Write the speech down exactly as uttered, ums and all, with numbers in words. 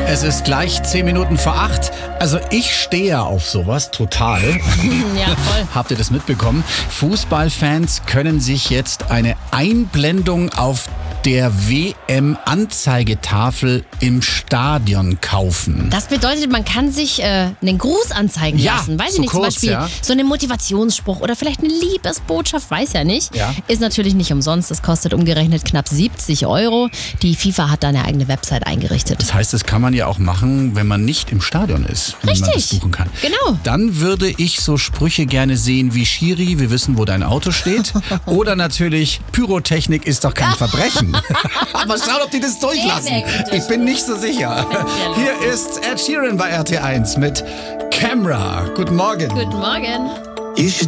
Es ist gleich zehn Minuten vor acht. Also ich stehe ja auf sowas total. Ja, voll. Habt ihr das mitbekommen? Fußballfans können sich jetzt eine Einblendung auf der W M-Anzeigetafel im Stadion kaufen. Das bedeutet, man kann sich äh, einen Gruß anzeigen Ja, lassen. Weiß so ich nicht, kurz, zum Beispiel ja. so einen Motivationsspruch oder vielleicht eine Liebesbotschaft, weiß ja nicht. Ja. Ist natürlich nicht umsonst. Das kostet umgerechnet knapp siebzig Euro. Die FIFA hat da eine eigene Website eingerichtet. Das heißt, das kann man ja auch machen, wenn man nicht im Stadion ist, wenn man das Richtig. buchen kann. Genau. Dann würde ich so Sprüche gerne sehen wie Schiri, wir wissen, wo dein Auto steht. Oder natürlich, Pyrotechnik ist doch kein Verbrechen. Aber schaut, ob die das durchlassen. Sehr, sehr guter Ich bin nicht so sicher. Hier ist Ed Sheeran bei R T eins mit Camera. Guten Morgen. Guten Morgen.